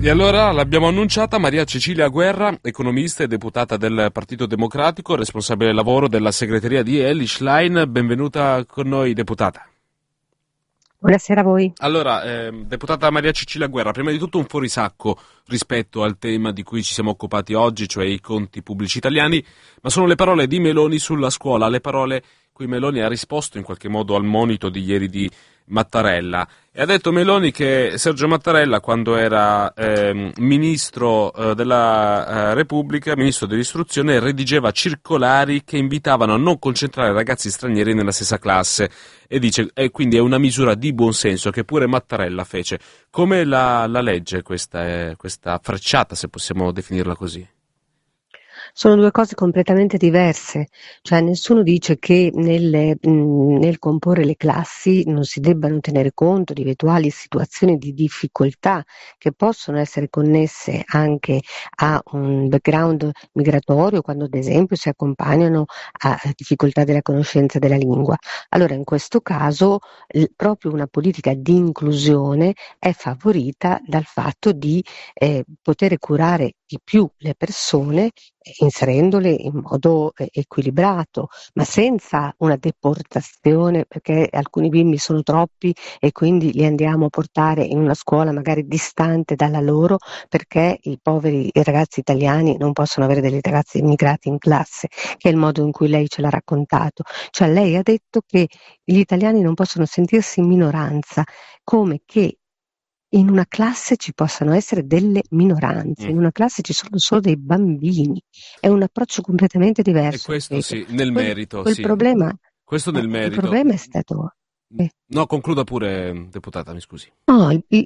E allora l'abbiamo annunciata Maria Cecilia Guerra, economista e deputata del Partito Democratico, responsabile lavoro della segreteria di Elly Schlein. Benvenuta con noi, deputata. Buonasera a voi. Allora, deputata Maria Cecilia Guerra, prima di tutto un fuorisacco rispetto al tema di cui ci siamo occupati oggi, cioè i conti pubblici italiani, ma sono le parole di Meloni sulla scuola, le parole cui Meloni ha risposto in qualche modo al monito di ieri di Mattarella. E ha detto Meloni che Sergio Mattarella, quando era ministro della Repubblica, ministro dell'istruzione, redigeva circolari che invitavano a non concentrare ragazzi stranieri nella stessa classe, e dice, e quindi è una misura di buonsenso che pure Mattarella fece. Come la legge questa frecciata, se possiamo definirla così? Sono due cose completamente diverse, cioè nessuno dice che nel comporre le classi non si debbano tenere conto di eventuali situazioni di difficoltà che possono essere connesse anche a un background migratorio, quando ad esempio si accompagnano a difficoltà della conoscenza della lingua. Allora in questo caso proprio una politica di inclusione è favorita dal fatto di poter curare di più le persone inserendole in modo equilibrato, ma senza una deportazione, perché alcuni bimbi sono troppi e quindi li andiamo a portare in una scuola magari distante dalla loro, perché i ragazzi italiani non possono avere dei ragazzi immigrati in classe, che è il modo in cui lei ce l'ha raccontato. Cioè lei ha detto che gli italiani non possono sentirsi in minoranza, come che in una classe ci possano essere delle minoranze, in una classe ci sono solo dei bambini, è un approccio completamente E diverso, questo ripeto. sì, nel merito, Quel sì. problema, Questo nel il merito. problema è stato... No, concluda pure, deputata, mi scusi. No,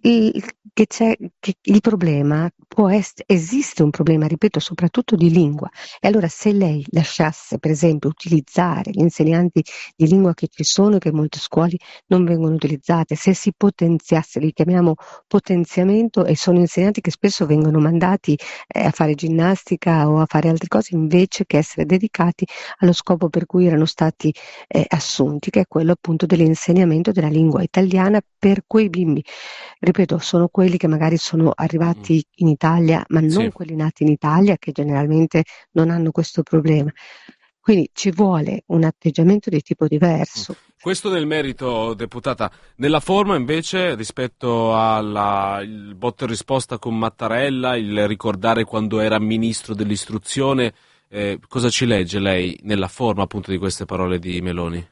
che il problema esiste un problema, ripeto, soprattutto di lingua. E allora se lei lasciasse, per esempio, utilizzare gli insegnanti di lingua che ci sono e che in molte scuole non vengono utilizzate, se si potenziasse, li chiamiamo potenziamento, e sono insegnanti che spesso vengono mandati a fare ginnastica o a fare altre cose invece che essere dedicati allo scopo per cui erano stati assunti, che è quello appunto dell'insegnamento della lingua italiana per quei bimbi. Ripeto, sono quelli che magari sono Mm-mm. arrivati in Italia, ma Sì. non quelli nati in Italia, che generalmente non hanno questo problema. Quindi ci vuole un atteggiamento di tipo diverso. Questo nel merito, deputata. Nella forma invece, rispetto il botta e risposta con Mattarella, il ricordare quando era ministro dell'istruzione, cosa ci legge lei nella forma appunto di queste parole di Meloni?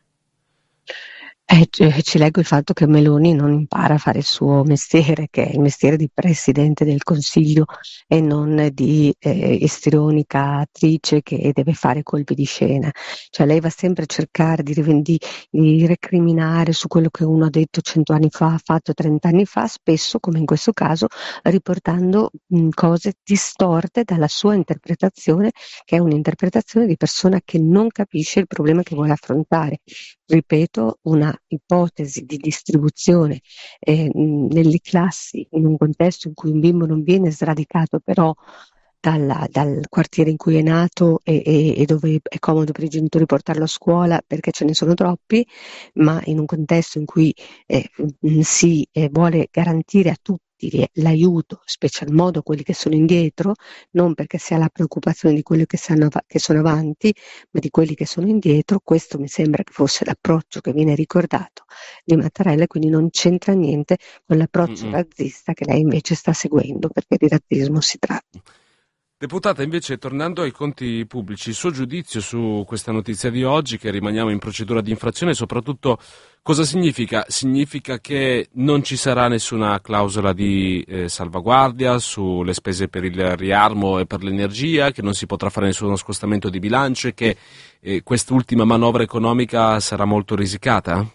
Ci leggo il fatto che Meloni non impara a fare il suo mestiere, che è il mestiere di Presidente del Consiglio e non di istrionica attrice che deve fare colpi di scena. Cioè lei va sempre a cercare di recriminare su quello che uno ha detto 100 anni fa, ha fatto 30 anni fa, spesso, come in questo caso, riportando cose distorte dalla sua interpretazione, che è un'interpretazione di persona che non capisce il problema che vuole affrontare. Ripeto, una ipotesi di distribuzione nelle classi in un contesto in cui un bimbo non viene sradicato però dal quartiere in cui è nato e dove è comodo per i genitori portarlo a scuola perché ce ne sono troppi, ma in un contesto in cui si vuole garantire a tutti l'aiuto, special modo quelli che sono indietro, non perché si ha la preoccupazione di quelli che sono avanti, ma di quelli che sono indietro. Questo mi sembra che fosse l'approccio che viene ricordato di Mattarella, quindi non c'entra niente con l'approccio Mm-mm. razzista che lei invece sta seguendo, perché di razzismo si tratta. Deputata, invece, tornando ai conti pubblici, il suo giudizio su questa notizia di oggi, che rimaniamo in procedura di infrazione, e soprattutto cosa significa? Significa che non ci sarà nessuna clausola di salvaguardia sulle spese per il riarmo e per l'energia, che non si potrà fare nessuno scostamento di bilancio e che quest'ultima manovra economica sarà molto risicata?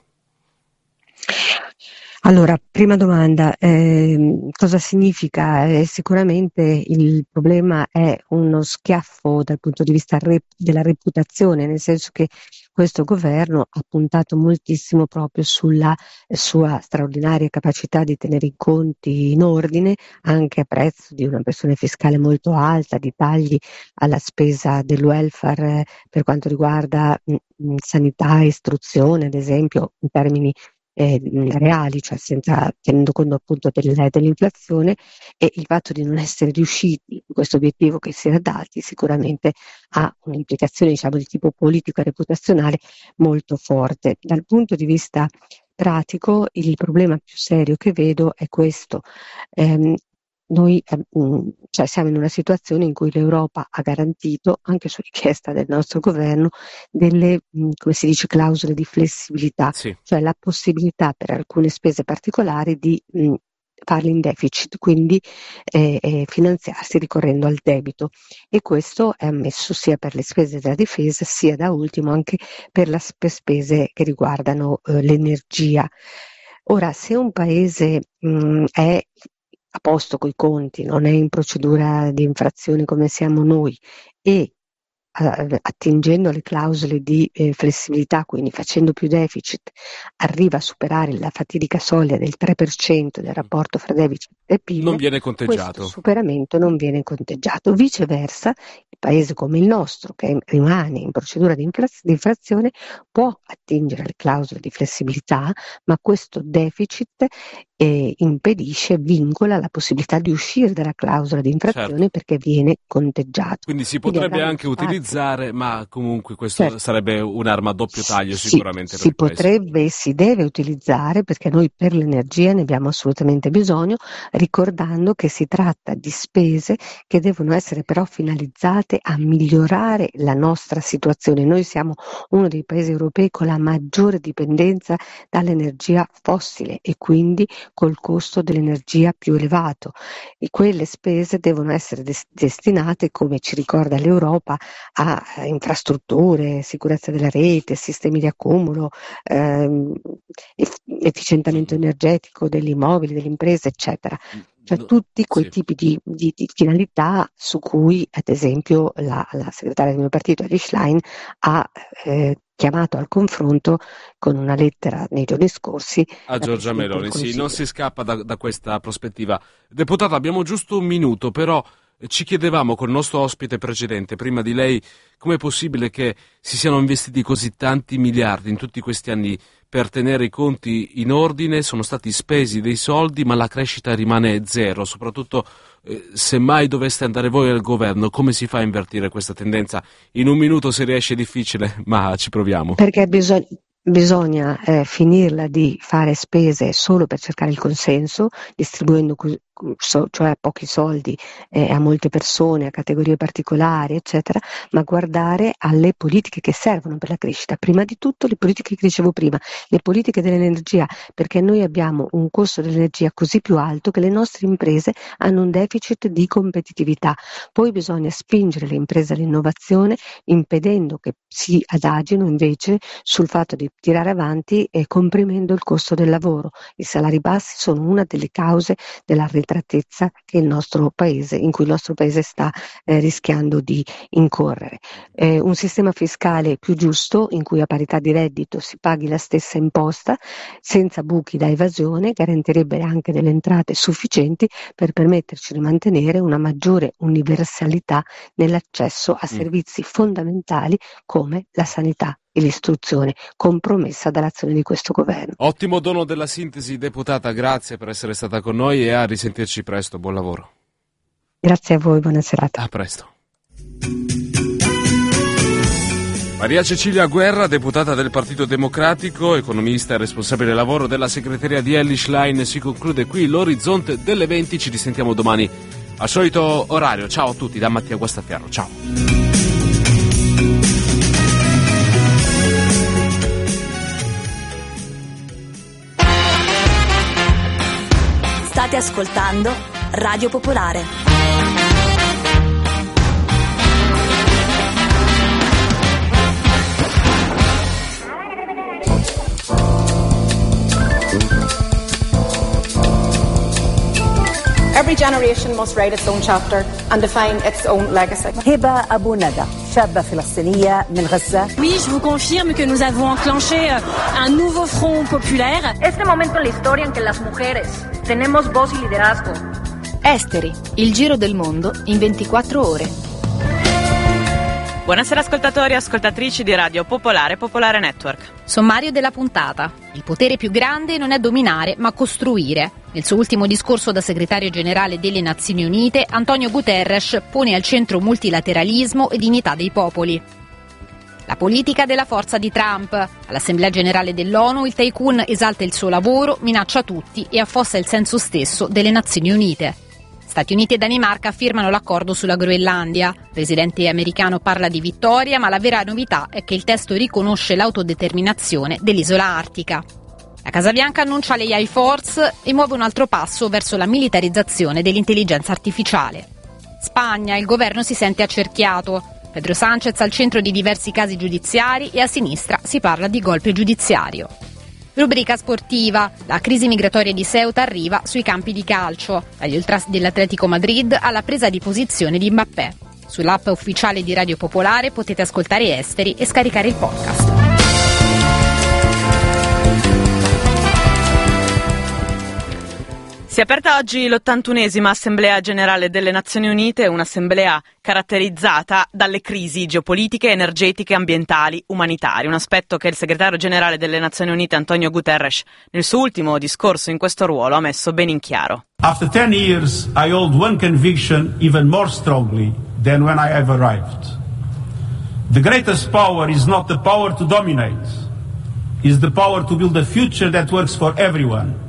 Allora, prima domanda, cosa significa? Sicuramente il problema è uno schiaffo dal punto di vista della reputazione, nel senso che questo governo ha puntato moltissimo proprio sulla sua straordinaria capacità di tenere i conti in ordine, anche a prezzo di una pressione fiscale molto alta, di tagli alla spesa del welfare per quanto riguarda sanità e istruzione, ad esempio, in termini reali, cioè tenendo conto appunto dell'inflazione, e il fatto di non essere riusciti in questo obiettivo che si era dati sicuramente ha un'implicazione, diciamo, di tipo politico e reputazionale molto forte. Dal punto di vista pratico, il problema più serio che vedo è questo. Noi cioè siamo in una situazione in cui l'Europa ha garantito, anche su richiesta del nostro governo, delle, come si dice, clausole di flessibilità, Sì. cioè la possibilità per alcune spese particolari di farle in deficit, quindi finanziarsi ricorrendo al debito, e questo è ammesso sia per le spese della difesa sia da ultimo anche per spese che riguardano l'energia. Ora, se un paese è a posto coi conti, non è in procedura di infrazione come siamo noi, e attingendo alle clausole di flessibilità, quindi facendo più deficit, arriva a superare la fatidica soglia del 3% del rapporto fra deficit e PIL, non viene questo conteggiato. superamento non viene conteggiato. Viceversa, il paese come il nostro, che rimane in procedura di infrazione, può attingere alle clausole di flessibilità, ma questo deficit impedisce, vincola la possibilità di uscire dalla clausola di infrazione, Certo. perché viene conteggiato. Quindi si Quindi potrebbe avrà anche uno spazio. utilizzare, ma comunque questo Certo. sarebbe un'arma a doppio taglio sicuramente per Si il paese. potrebbe e si deve utilizzare, perché noi per l'energia ne abbiamo assolutamente bisogno, ricordando che si tratta di spese che devono essere però finalizzate a migliorare la nostra situazione. Noi siamo uno dei paesi europei con la maggiore dipendenza dall'energia fossile e quindi col costo dell'energia più elevato, e quelle spese devono essere destinate, come ci ricorda l'Europa, a infrastrutture, sicurezza della rete, sistemi di accumulo, efficientamento energetico degli immobili, delle imprese, eccetera. Cioè tutti quei Sì. tipi di finalità su cui, ad esempio, la segretaria del mio partito, Elly Schlein, ha chiamato al confronto con una lettera nei giorni scorsi A la Giorgia Presidente del Meloni, sì, Consiglio. non si scappa da questa prospettiva. Deputata, abbiamo giusto un minuto, però ci chiedevamo col nostro ospite precedente, prima di lei, com'è possibile che si siano investiti così tanti miliardi in tutti questi anni per tenere i conti in ordine, sono stati spesi dei soldi, ma la crescita rimane zero, soprattutto se mai doveste andare voi al governo, come si fa a invertire questa tendenza? In un minuto si riesce, difficile, ma ci proviamo. Perché bisogna finirla di fare spese solo per cercare il consenso, distribuendo cioè pochi soldi a molte persone, a categorie particolari, eccetera, ma guardare alle politiche che servono per la crescita. Prima di tutto le politiche che dicevo prima, le politiche dell'energia, perché noi abbiamo un costo dell'energia così più alto che le nostre imprese hanno un deficit di competitività. Poi bisogna spingere le imprese all'innovazione, impedendo che si adagino invece sul fatto di tirare avanti e comprimendo il costo del lavoro. I salari bassi sono una delle cause dell'arretratezza che in cui il nostro paese sta rischiando di incorrere. Un sistema fiscale più giusto, in cui a parità di reddito si paghi la stessa imposta, senza buchi da evasione, garantirebbe anche delle entrate sufficienti per permetterci di mantenere una maggiore universalità nell'accesso a servizi fondamentali come la sanità e l'istruzione, compromessa dall'azione di questo governo. Ottimo dono della sintesi, deputata, grazie per essere stata con noi e a risentirci presto, buon lavoro. Grazie a voi, buona serata. A presto. Maria Cecilia Guerra, deputata del Partito Democratico, economista e responsabile lavoro della segreteria di Elly Schlein. Si conclude qui l'orizzonte delle 20, ci risentiamo domani al solito orario. Ciao a tutti da Mattia Guastaferro, ciao. State ascoltando Radio Popolare. Every generation must write its own chapter and define its own legacy. هبة أبو ندى شابة فلسطينية من غزة. Oui, je vous confirme que nous avons enclenché un nouveau front populaire. Este momento en la historia en que las mujeres tenemos voz y liderazgo. Esteri, il giro del mondo in 24 ore. Buonasera ascoltatori e ascoltatrici di Radio Popolare, Popolare Network. Sommario della puntata. Il potere più grande non è dominare, ma costruire. Nel suo ultimo discorso da segretario generale delle Nazioni Unite, Antonio Guterres pone al centro multilateralismo e dignità dei popoli. La politica della forza di Trump. All'Assemblea Generale dell'ONU il tycoon esalta il suo lavoro, minaccia tutti e affossa il senso stesso delle Nazioni Unite. Stati Uniti e Danimarca firmano l'accordo sulla Groenlandia. Il presidente americano parla di vittoria, ma la vera novità è che il testo riconosce l'autodeterminazione dell'isola artica. La Casa Bianca annuncia le AI Force e muove un altro passo verso la militarizzazione dell'intelligenza artificiale. Spagna, il governo si sente accerchiato. Pedro Sánchez al centro di diversi casi giudiziari e a sinistra si parla di golpe giudiziario. Rubrica sportiva. La crisi migratoria di Ceuta arriva sui campi di calcio. Dagli ultras dell'Atletico Madrid alla presa di posizione di Mbappé. Sull'app ufficiale di Radio Popolare potete ascoltare Esteri e scaricare il podcast. Si è aperta oggi l'81esima Assemblea Generale delle Nazioni Unite, un'assemblea caratterizzata dalle crisi geopolitiche, energetiche, ambientali, umanitarie, un aspetto che il segretario generale delle Nazioni Unite Antonio Guterres nel suo ultimo discorso in questo ruolo ha messo ben in chiaro. After 10 years, I hold one conviction even more strongly than when I have arrived. The greatest power is not the power to dominate, is the power to build a future that works for everyone.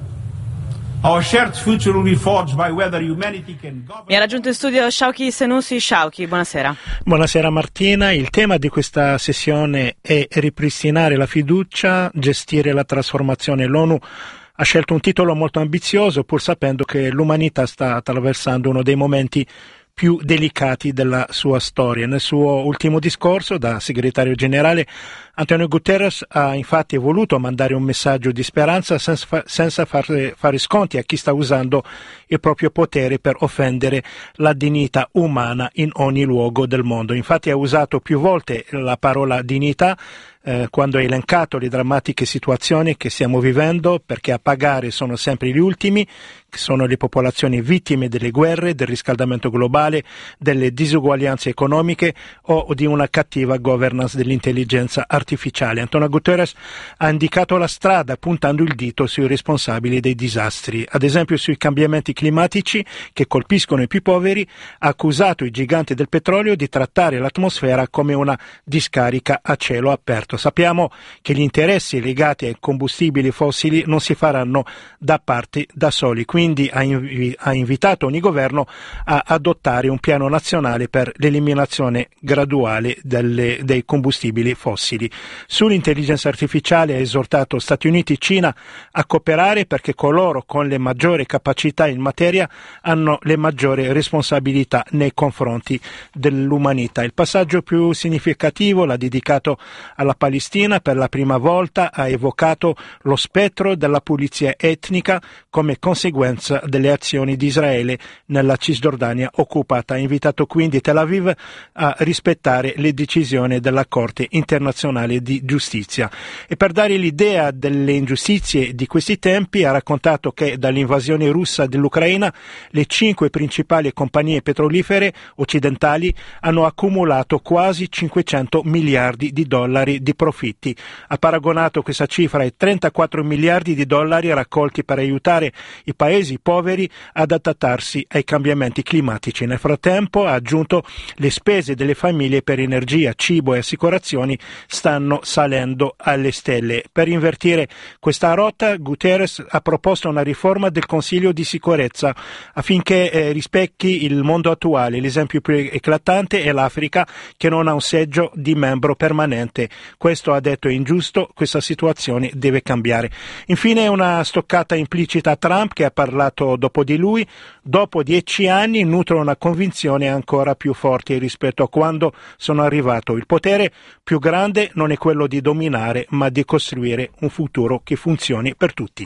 Our shared future will be forged by whether humanity can govern. Mi ha raggiunto in studio Shauki Senussi. Shauki, buonasera. Buonasera Martina, il tema di questa sessione è ripristinare la fiducia, gestire la trasformazione. L'ONU ha scelto un titolo molto ambizioso pur sapendo che l'umanità sta attraversando uno dei momenti più delicati della sua storia. Nel suo ultimo discorso da segretario generale Antonio Guterres ha infatti voluto mandare un messaggio di speranza senza fare sconti a chi sta usando il proprio potere per offendere la dignità umana in ogni luogo del mondo. Infatti ha usato più volte la parola dignità quando ha elencato le drammatiche situazioni che stiamo vivendo, perché a pagare sono sempre gli ultimi, che sono le popolazioni vittime delle guerre, del riscaldamento globale, delle disuguaglianze economiche o di una cattiva governance dell'intelligenza artificiale. Antonio Guterres ha indicato la strada puntando il dito sui responsabili dei disastri, ad esempio sui cambiamenti climatici che colpiscono i più poveri, ha accusato i giganti del petrolio di trattare l'atmosfera come una discarica a cielo aperto. Sappiamo che gli interessi legati ai combustibili fossili non si faranno da parte da soli, quindi ha invitato ogni governo a adottare un piano nazionale per l'eliminazione graduale dei combustibili fossili. Sull'intelligenza artificiale ha esortato Stati Uniti e Cina a cooperare perché coloro con le maggiori capacità in materia hanno le maggiori responsabilità nei confronti dell'umanità. Il passaggio più significativo l'ha dedicato alla Palestina. Per la prima volta ha evocato lo spettro della pulizia etnica come conseguenza delle azioni di Israele nella Cisgiordania occupata. Ha invitato quindi Tel Aviv a rispettare le decisioni della Corte internazionale di giustizia. E per dare l'idea delle ingiustizie di questi tempi ha raccontato che dall'invasione russa dell'Ucraina le 5 principali compagnie petrolifere occidentali hanno accumulato quasi 500 miliardi di dollari di profitti. Ha paragonato questa cifra ai 34 miliardi di dollari raccolti per aiutare i paesi poveri ad adattarsi ai cambiamenti climatici. Nel frattempo, ha aggiunto, le spese delle famiglie per energia, cibo e assicurazioni stanno salendo alle stelle. Per invertire questa rotta, Guterres ha proposto una riforma del Consiglio di sicurezza affinché rispecchi il mondo attuale. L'esempio più eclatante è l'Africa, che non ha un seggio di membro permanente. Questo, ha detto, è ingiusto, questa situazione deve cambiare. Infine una stoccata implicita a Trump, che ha parlato dopo di lui. Dopo 10 anni nutro una convinzione ancora più forte rispetto a quando sono arrivato. Il potere più grande non è quello di dominare, ma di costruire un futuro che funzioni per tutti.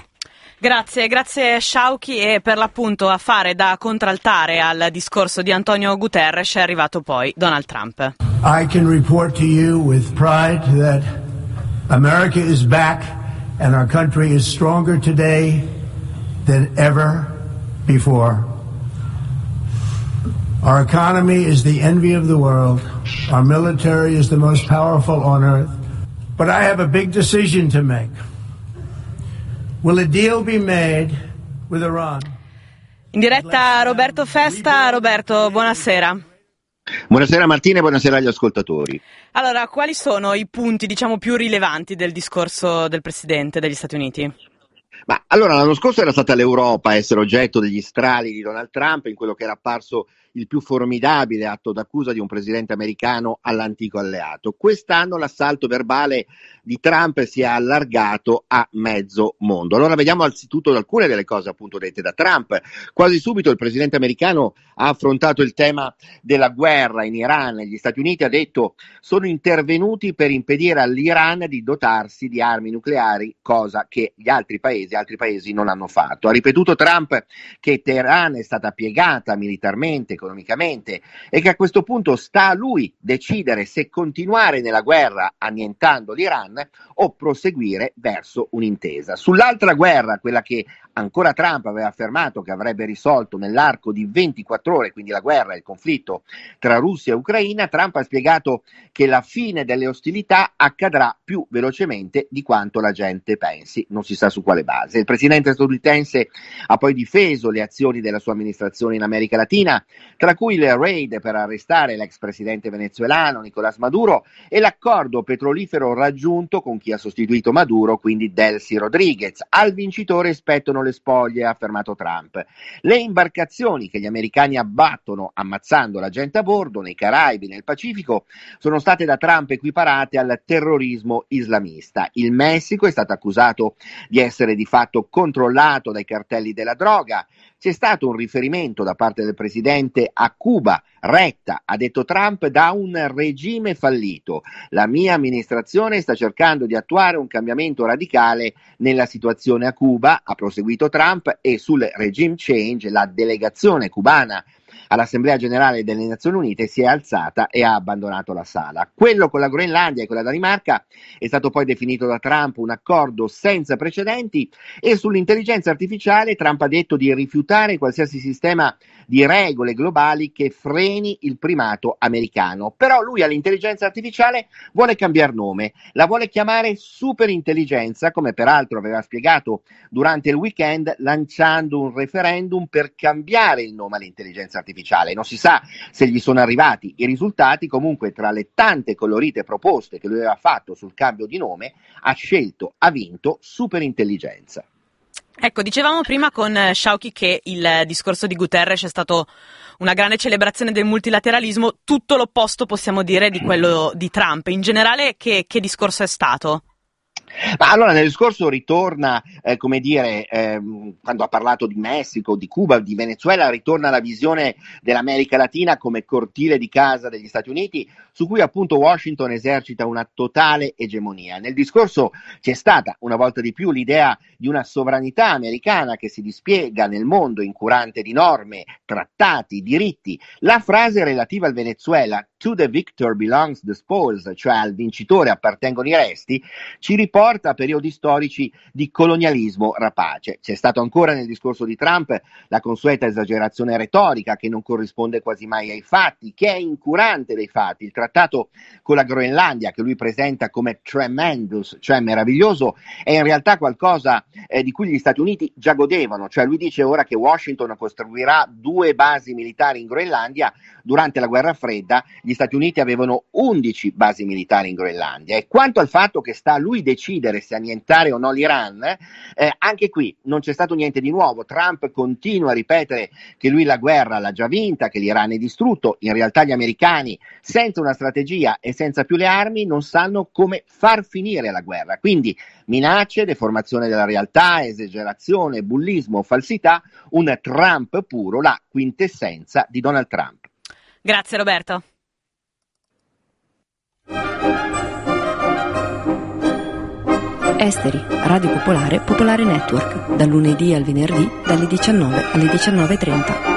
Grazie Shauki, e per l'appunto a fare da contraltare al discorso di Antonio Guterres è arrivato poi Donald Trump. I can report to you with pride that America is back and our country is stronger today than ever before. Our economy is the envy of the world. Our military is the most powerful on earth. But I have a big decision to make. Will a deal be made with Iran? In diretta Roberto Festa. Roberto, buonasera. Buonasera Martina e buonasera agli ascoltatori. Allora, quali sono i punti, più rilevanti del discorso del Presidente degli Stati Uniti? Ma allora, l'anno scorso era stata l'Europa a essere oggetto degli strali di Donald Trump in quello che era apparso il più formidabile atto d'accusa di un presidente americano all'antico alleato. Quest'anno l'assalto verbale di Trump si è allargato a mezzo mondo. Allora vediamo anzitutto alcune delle cose appunto dette da Trump. Quasi subito il presidente americano ha affrontato il tema della guerra in Iran. Gli Stati Uniti, ha detto, sono intervenuti per impedire all'Iran di dotarsi di armi nucleari, cosa che gli altri paesi non hanno fatto. Ha ripetuto Trump che Teheran è stata piegata militarmente, economicamente, e che a questo punto sta a lui decidere se continuare nella guerra annientando l'Iran o proseguire verso un'intesa. Sull'altra guerra, quella che ancora Trump aveva affermato che avrebbe risolto nell'arco di 24 ore, quindi la guerra, il conflitto tra Russia e Ucraina, Trump ha spiegato che la fine delle ostilità accadrà più velocemente di quanto la gente pensi, non si sa su quale base. Il presidente statunitense ha poi difeso le azioni della sua amministrazione in America Latina, tra cui il raid per arrestare l'ex presidente venezuelano Nicolás Maduro e l'accordo petrolifero raggiunto con chi ha sostituito Maduro, quindi Delcy Rodriguez. Al vincitore spettano le spoglie, ha affermato Trump. Le imbarcazioni che gli americani abbattono ammazzando la gente a bordo nei Caraibi, nel Pacifico, sono state da Trump equiparate al terrorismo islamista. Il Messico è stato accusato di essere di fatto controllato dai cartelli della droga. C'è stato un riferimento da parte del presidente a Cuba, retta, ha detto Trump, da un regime fallito. La mia amministrazione sta cercando di attuare un cambiamento radicale nella situazione a Cuba, ha proseguito Trump, e sul regime change la delegazione cubana all'Assemblea Generale delle Nazioni Unite si è alzata e ha abbandonato la sala. Quello con la Groenlandia e con la Danimarca è stato poi definito da Trump un accordo senza precedenti, e sull'intelligenza artificiale Trump ha detto di rifiutare qualsiasi sistema di regole globali che freni il primato americano. Però lui all'intelligenza artificiale vuole cambiare nome, la vuole chiamare superintelligenza, come peraltro aveva spiegato durante il weekend lanciando un referendum per cambiare il nome all'intelligenza artificiale. Non si sa se gli sono arrivati i risultati. Comunque, tra le tante colorite proposte che lui aveva fatto sul cambio di nome, ha vinto superintelligenza. Ecco, dicevamo prima con Sciauchi che il discorso di Guterres è stato una grande celebrazione del multilateralismo, tutto l'opposto possiamo dire di quello di Trump. In generale, che discorso è stato? Ma allora nel discorso ritorna, quando ha parlato di Messico, di Cuba, di Venezuela, ritorna la visione dell'America Latina come cortile di casa degli Stati Uniti, su cui appunto Washington esercita una totale egemonia. Nel discorso c'è stata una volta di più l'idea di una sovranità americana che si dispiega nel mondo incurante di norme, trattati, diritti. La frase relativa al Venezuela, "To the victor belongs the spoils", cioè al vincitore appartengono i resti, ci riporta a periodi storici di colonialismo rapace. C'è stato ancora nel discorso di Trump la consueta esagerazione retorica che non corrisponde quasi mai ai fatti, che è incurante dei fatti. Il trattato con la Groenlandia, che lui presenta come tremendous, cioè meraviglioso, è in realtà qualcosa di cui gli Stati Uniti già godevano. Cioè lui dice ora che Washington costruirà 2 basi militari in Groenlandia. Durante la guerra fredda gli Stati Uniti avevano 11 basi militari in Groenlandia. E quanto al fatto che sta a lui decidere se annientare o no l'Iran, anche qui non c'è stato niente di nuovo. Trump continua a ripetere che lui la guerra l'ha già vinta, che l'Iran è distrutto. In realtà gli americani, senza una strategia e senza più le armi, non sanno come far finire la guerra. Quindi minacce, deformazione della realtà, esagerazione, bullismo, falsità, un Trump puro, la quintessenza di Donald Trump. Grazie Roberto. Esteri, Radio Popolare, Popolare Network, dal lunedì al venerdì, dalle 19 alle 19:30.